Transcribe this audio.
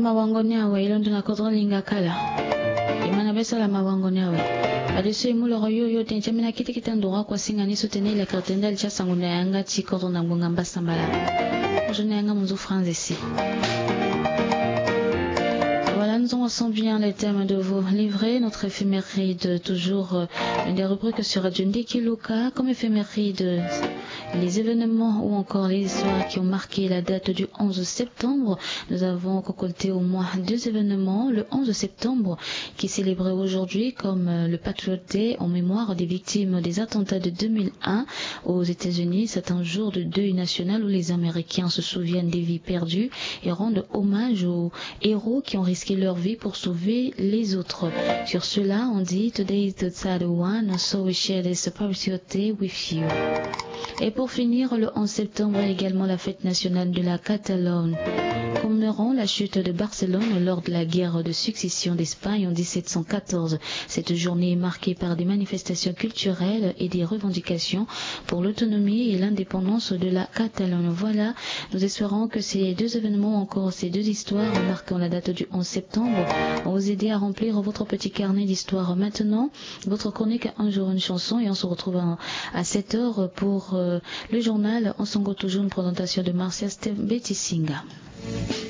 mawango nyawe ilondo na kodro linga kala imana besa la mawango nyawe adesso imulo yo tenchemina kiti kitandora kwa singa ni soutenir la cartendal cha sanguna yanga ti kodro na ngonga mbasambala je n'ai mon souffrance ici. Voilà, nous avons bien les thèmes de vos livrets, notre éphéméride, toujours une des rubriques sur Radio Ndiki Luka, comme éphéméride, les événements ou encore les histoires qui ont marqué la date du 11 septembre. Nous avons concocté au moins 2 événements. Le 11 septembre, qui est célébré aujourd'hui comme le Patriot Day en mémoire des victimes des attentats de 2001 aux États-Unis. C'est un jour de deuil national où les Américains se souviennent des vies perdues et rendent hommage aux héros qui ont risqué leur vie pour sauver les autres. Sur cela, on dit Today is the sad one, so we share this Patriot Day with you. Et pour finir, le 11 septembre également la fête nationale de la Catalogne. Commémorant la chute de Barcelone lors de la guerre de succession d'Espagne en 1714. Cette journée est marquée par des manifestations culturelles et des revendications pour l'autonomie et l'indépendance de la Catalogne. Voilà, nous espérons que ces 2 événements, encore ces 2 histoires marquant la date du 11 septembre, vont vous aider à remplir votre petit carnet d'histoire. Maintenant, votre chronique Un jour une chanson, et on se retrouve à 7h pour le journal. On s'en go toujours une présentation de Marcia Betty Singa.